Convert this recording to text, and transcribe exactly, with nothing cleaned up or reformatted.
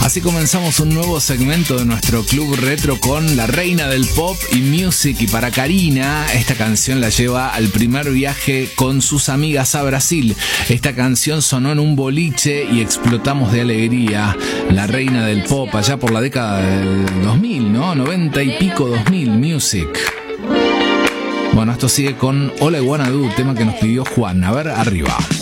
Así comenzamos un nuevo segmento de nuestro Club Retro con la reina del pop y music. Y para Karina, esta canción la lleva al primer viaje con sus amigas a Brasil. Esta canción sonó en un boliche y explotamos de alegría. La reina del pop allá por la década del dos mil, ¿no? noventa y pico, dos mil, music. Bueno, esto sigue con All I Wanna Do, tema que nos pidió Juan. A ver, arriba.